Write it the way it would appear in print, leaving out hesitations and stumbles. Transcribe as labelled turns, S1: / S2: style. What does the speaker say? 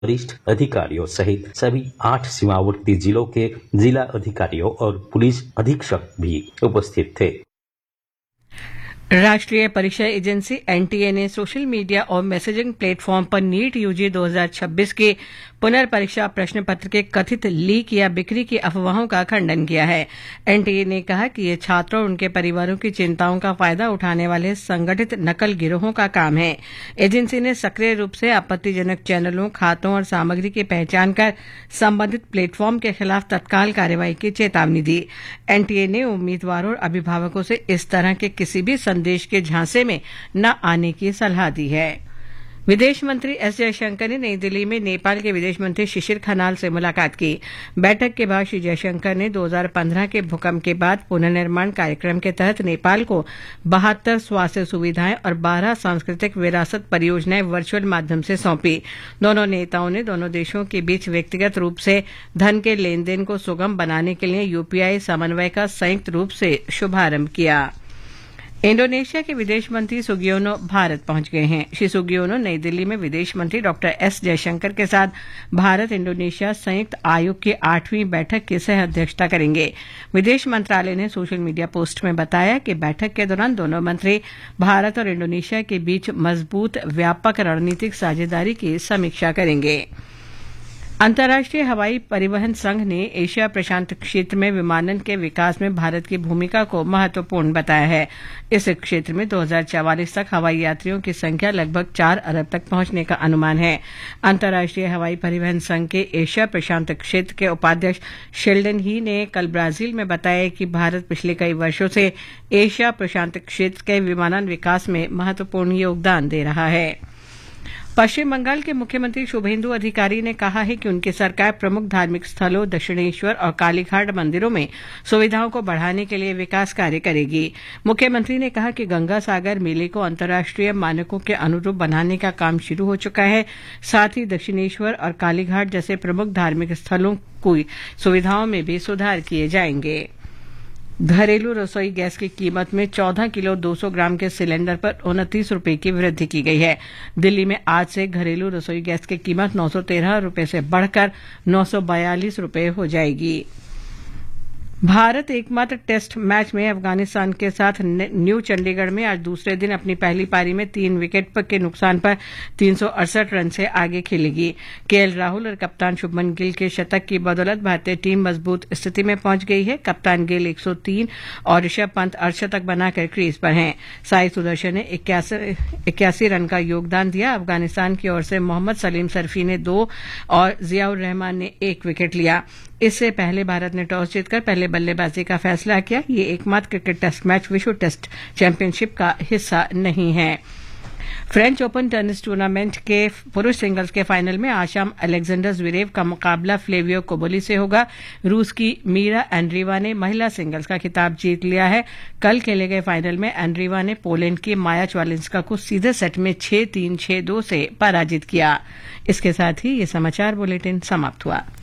S1: वरिष्ठ अधिकारियों सहित सभी 8 सीमावर्ती जिलों के जिला अधिकारियों और पुलिस अधीक्षक भी उपस्थित थे।
S2: राष्ट्रीय परीक्षा एजेंसी एनटीए ने सोशल मीडिया और मैसेजिंग प्लेटफॉर्म पर नीट यूजी 2026 के पुनर्परीक्षा प्रश्न पत्र के कथित लीक या बिक्री की अफवाहों का खंडन किया है। एनटीए ने कहा कि ये छात्रों और उनके परिवारों की चिंताओं का फायदा उठाने वाले संगठित नकल गिरोहों का काम है। एजेंसी ने सक्रिय रूप से आपत्तिजनक चैनलों, खातों और सामग्री की पहचान कर संबंधित प्लेटफॉर्म के खिलाफ तत्काल कार्रवाई की चेतावनी दी। एनटीए ने उम्मीदवारों और अभिभावकों से इस तरह के किसी भी संदेश के झांसे में न आने की सलाह दी है। विदेश मंत्री एस जयशंकर ने नई दिल्ली में नेपाल के विदेश मंत्री शिशिर खनाल से मुलाकात की। बैठक के बाद श्री जयशंकर ने 2015 के भूकंप के बाद पुनर्निर्माण कार्यक्रम के तहत नेपाल को 72 स्वास्थ्य सुविधाएं और 12 सांस्कृतिक विरासत परियोजनाएं वर्चुअल माध्यम से सौंपी। दोनों नेताओं ने दोनों देशों के बीच व्यक्तिगत रूप से धन के लेन देन को सुगम बनाने के लिए यूपीआई समन्वय का संयुक्त रूप से शुभारंभ किया। इंडोनेशिया के विदेश मंत्री सुगियोनो भारत पहुंच गए हैं। श्री सुगियोनो नई दिल्ली में विदेश मंत्री डॉक्टर एस जयशंकर के साथ भारत इंडोनेशिया संयुक्त आयोग की 8वीं बैठक की सह अध्यक्षता करेंगे। विदेश मंत्रालय ने सोशल मीडिया पोस्ट में बताया कि बैठक के दौरान दोनों मंत्री भारत और इंडोनेशिया के बीच मजबूत व्यापक रणनीतिक साझेदारी की समीक्षा करेंगे। अंतर्राष्ट्रीय हवाई परिवहन संघ ने एशिया प्रशांत क्षेत्र में विमानन के विकास में भारत की भूमिका को महत्वपूर्ण बताया है। इस क्षेत्र में 2044 तक हवाई यात्रियों की संख्या लगभग 4 अरब तक पहुंचने का अनुमान है। अंतर्राष्ट्रीय हवाई परिवहन संघ के एशिया प्रशांत क्षेत्र के उपाध्यक्ष शेल्डन ही ने कल ब्राजील में बताया कि भारत पिछले कई वर्षों से एशिया प्रशांत क्षेत्र के विमानन विकास में महत्वपूर्ण योगदान दे रहा है। पश्चिम बंगाल के मुख्यमंत्री शुभेंदु अधिकारी ने कहा है कि उनकी सरकार प्रमुख धार्मिक स्थलों, दक्षिणेश्वर और कालीघाट मंदिरों में सुविधाओं को बढ़ाने के लिए विकास कार्य करेगी। मुख्यमंत्री ने कहा कि गंगा सागर मेले को अंतर्राष्ट्रीय मानकों के अनुरूप बनाने का काम शुरू हो चुका है। साथ ही दक्षिणेश्वर और कालीघाट जैसे प्रमुख धार्मिक स्थलों की सुविधाओं में भी सुधार किए जाएंगे। घरेलू रसोई गैस की कीमत में 14 किलो 200 ग्राम के सिलेंडर पर 29 रुपए की वृद्धि की गई है। दिल्ली में आज से घरेलू रसोई गैस की कीमत 913 रुपए से बढ़कर 942 रुपए हो जाएगी। भारत एकमात्र टेस्ट मैच में अफगानिस्तान के साथ न्यू चंडीगढ़ में आज दूसरे दिन अपनी पहली पारी में 3 विकेट के नुकसान पर 368 रन से आगे खेलेगी। केएल राहुल और कप्तान शुभमन गिल के शतक की बदौलत भारतीय टीम मजबूत स्थिति में पहुंच गई है। कप्तान गिल 103 और ऋषभ पंत अर्धशतक बनाकर क्रीज पर हैं। साई सुदर्शन ने 81 रन का योगदान दिया। अफगानिस्तान की ओर से मोहम्मद सलीम सरफी ने 2 और जियाउर रहमान ने 1 विकेट लिया। इससे पहले भारत ने टॉस जीतकर पहले बल्लेबाजी का फैसला किया। ये एकमात्र क्रिकेट टेस्ट मैच विश्व टेस्ट चैंपियनशिप का हिस्सा नहीं है। फ्रेंच ओपन टेनिस टूर्नामेंट के पुरुष सिंगल्स के फाइनल में आज शाम अलेक्जेंडर ज्वेरेव का मुकाबला फ्लेवियो कोबोली से होगा। रूस की मीरा एंड्रीवा ने महिला सिंगल्स का खिताब जीत लिया है। कल खेले गए फाइनल में एंड्रीवा ने पोलैंड की माया च्वालिंस्का को सीधे सेट में 6-3, 6-2 से पराजित किया। इसके साथ ही ये समाचार बुलेटिन समाप्त हुआ।